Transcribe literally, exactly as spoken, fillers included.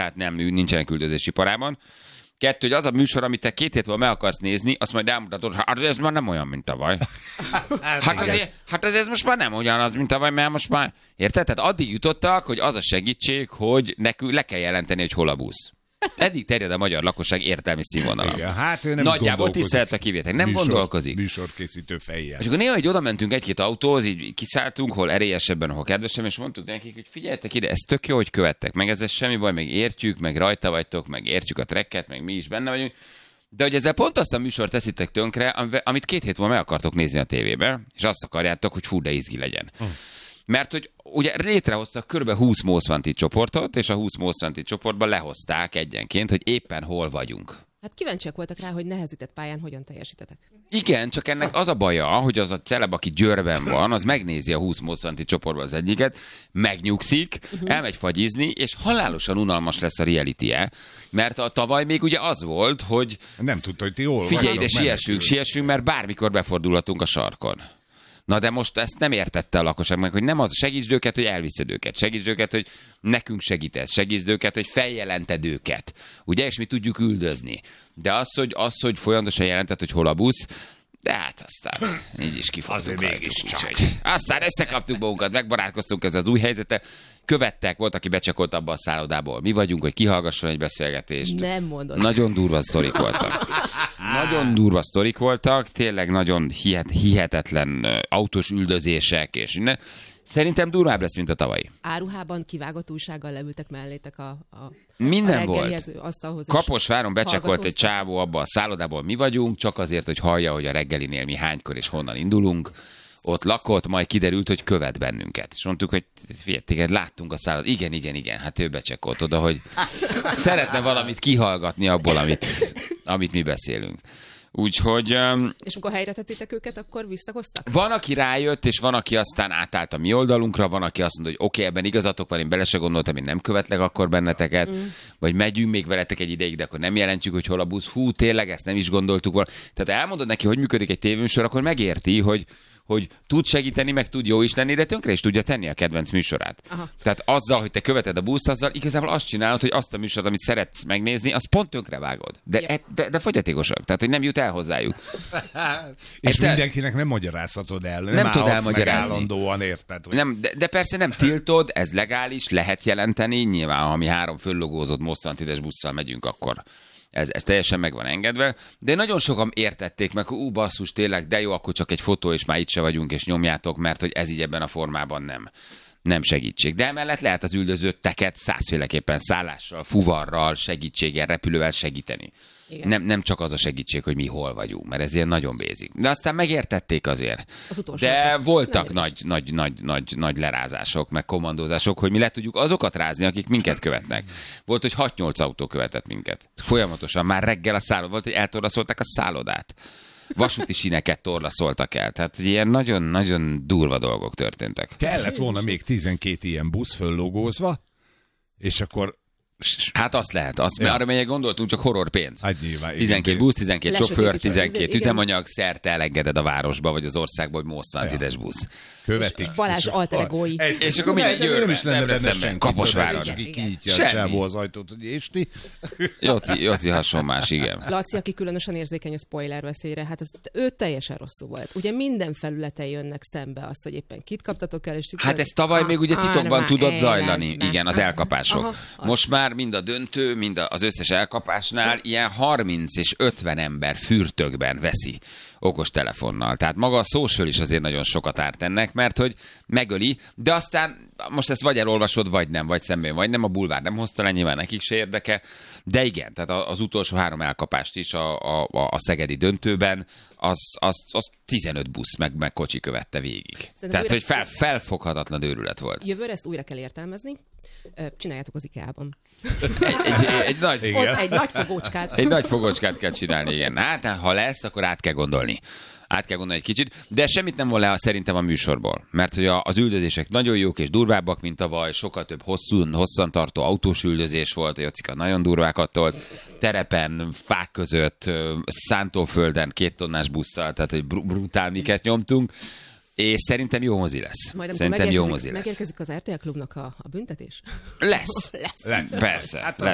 tehát nem, nincsenek üldözési parában. Kettő, hogy az a műsor, amit te két hét múlva meg akarsz nézni, azt majd elmutatod, hát ez már nem olyan, mint tavaly. Hát azért, hát ez, ez most már nem ugyanaz, mint tavaly, mert most már... Érted? Tehát addig jutottak, hogy az a segítség, hogy nekünk le kell jelenteni, hogy hol a busz. Eddig terjed a magyar lakosság értelmi színvonalon. Hát ő nem nagyjából tisztelet a kivétek. Nem műsor, gondolkozik. Műsorkészítő fejjel. És akkor néha, hogy oda mentünk egy-két autóhoz, így kiszálltunk, hol erélyesebben, hol kedvesebben, és mondtuk nekik, hogy figyeljetek ide, ez tök jó, hogy követtek. Meg ez semmi baj, meg értjük, meg rajta vagytok, meg értjük a trekket, meg mi is benne vagyunk. De hogy ezzel pont azt a műsort teszitek tönkre, amit két hét múlva meg akartok nézni a tévébe, és azt akarjátok, hogy fú, de izgi legyen. Hm. Mert hogy ugye létrehoztak kb. húsz Most Wanted csoportot, és a húsz Most Wanted csoportban lehozták egyenként, hogy éppen hol vagyunk. Hát kíváncsiak voltak rá, hogy nehezített pályán hogyan teljesítetek. Igen, csak ennek az a baja, hogy az a celeb, aki Győrben van, az megnézi a húsz Most Wanted csoportban az egyiket, megnyugszik, uh-huh. elmegy fagyizni, és halálosan unalmas lesz a reality-je, mert a tavaly még ugye az volt, hogy nem tudta, hogy ti hol figyelj, de siessünk, siessünk, mert bármikor befordulhatunk a sarkon. Na de most ezt nem értette a lakosság meg, hogy nem az, segítsd őket, hogy elviszed őket, segítsd őket, hogy nekünk segítesz, segítsd őket, hogy feljelented őket. Ugye, és mi tudjuk üldözni. De az, hogy, az, hogy folyamatosan jelentett, hogy hol a busz, de hát aztán így is kifogtuk rajtuk. Aztán összekaptuk magunkat, megbarátkoztunk ezzel az új helyzettel. Követtek, volt, aki becsekolt abba a szállodából. Mi vagyunk, hogy kihallgasson egy beszélgetést. Nem mondod. Nagyon durva sztorik voltak. Nagyon durva sztorik voltak, tényleg nagyon hihet, hihetetlen autós üldözések és minden. Szerintem durvább lesz, mint a tavalyi. Áruhában kivágott újsággal leültek mellétek a, a minden a volt. Asztalhoz. Kaposváron becsekolt egy csávó abba a szállodából, mi vagyunk, csak azért, hogy hallja, hogy a reggelinél mi hánykor és honnan indulunk. Ott lakott, majd kiderült, hogy követ bennünket. És mondtuk, hogy figyelj, láttunk a szállodát. Igen, igen, igen, hát ő becsekolt oda, hogy szeretne valamit kihallgatni abból, amit, amit mi beszélünk. Úgyhogy... Um, és amikor helyre tettétek őket, akkor visszahoztak? Van, aki rájött, és van, aki aztán átállt a mi oldalunkra, van, aki azt mondta, hogy oké, okay, ebben igazatok van, én bele se gondoltam, én nem követlek akkor benneteket, mm. vagy megyünk még veletek egy ideig, de akkor nem jelentjük, hogy hol a busz. Hú, tényleg, ezt nem is gondoltuk volna. Tehát elmondod neki, hogy működik egy tévéműsor, akkor megérti, hogy hogy tud segíteni, meg tud jó is lenni, de tönkre is tudja tenni a kedvenc műsorát. Aha. Tehát azzal, hogy te követed a buszt, azzal igazából azt csinálod, hogy azt a műsort, amit szeretsz megnézni, azt pont tönkre vágod. De, ja. de, de fogyatékosak, tehát hogy nem jut el hozzájuk. És te... mindenkinek nem magyarázhatod el. Nem, nem tud elmagyarázni. Állandóan érted. Hogy... Nem, de, de persze nem tiltod, ez legális, lehet jelenteni. Nyilván, ha mi három föllogózott Most Wanted-es busszal megyünk, akkor Ez, ez teljesen meg van engedve, de nagyon sokan értették meg, hogy ú, basszus, tényleg, de jó, akkor csak egy fotó, és már itt se vagyunk, és nyomjátok, mert hogy ez így ebben a formában nem, nem segítség. De emellett lehet az üldözötteket százféleképpen szállással, fuvarral, segítséggel, repülővel segíteni. Nem, nem csak az a segítség, hogy mi hol vagyunk, mert ez ilyen nagyon basic. De aztán megértették azért. Az utolsó. De voltak nagy, nagy, nagy, nagy, nagy lerázások, meg kommandózások, hogy mi le tudjuk azokat rázni, akik minket követnek. Volt, hogy hat-nyolc autó követett minket. Folyamatosan, már reggel a szállodát, volt, hogy eltorlaszolták a szállodát. Vasúti síneket torlaszoltak el. Tehát ilyen nagyon-nagyon durva dolgok történtek. Kellett volna még tizenkét ilyen busz föllogózva, és akkor hát azt lehet, azt, ja. Arra melyek gondoltunk, csak horror pénz. Hát nyilván, tizenkét busz, tizenkét sofőr, tizenkét üzemanyag, szerte elengeded a városba, vagy az országba, hogy Most Wanted-es busz. Követik. Balázs alteregói. És akkor mindegy Győrben, nem is lenne benne senki. Kaposváron. Kinyitja a csávó az ajtót, hogy és ti? Jóci, Jóci hasonlás, igen. Laci, aki különösen érzékeny a spoiler veszélyre, hát az, ő teljesen rosszul volt. Ugye minden felületen jönnek szembe az, hogy éppen kit kaptatok el, és itt hát ez tavaly még ugye titokban tudott zajlani, igen, az elkapások. Most már mind a döntő, mind az összes elkapásnál ilyen harminc és ötven ember fürtökben veszi okos telefonnal. Tehát maga a social is azért nagyon sokat árt ennek, mert hogy megöli, de aztán most ezt vagy elolvasod, vagy nem, vagy szemben, vagy nem. A bulvár nem hozta le, nyilván nekik se érdeke, de igen, tehát az utolsó három elkapást is a, a, a szegedi döntőben az, az, az tizenöt busz meg, meg kocsi követte végig. Szerintem tehát, újra... hogy fel, felfoghatatlan őrület volt. Jövőre ezt újra kell értelmezni. Csináljátok az IKEA-ban. Egy, egy, egy, nagy, egy nagy fogócskát. Egy nagy fogócskát kell csinálni, igen. Hát, ha lesz, akkor át kell gondolni. Át kell gondolni egy kicsit, de semmit nem von le szerintem a műsorból. Mert hogy az üldözések nagyon jók és durvábbak, mint tavaly, sokkal több hosszú, hosszantartó autós üldözés volt, a Jocika nagyon durvákat tolt, terepen, fák között, szántóföldön, két tonnás busszal, tehát hogy brutál miket nyomtunk. És szerintem jó mozi lesz. Majd szerintem jó mozi lesz. Megérkezik az er té el Klubnak a, a büntetés? Lesz. lesz. lesz. Persze. Hát lesz.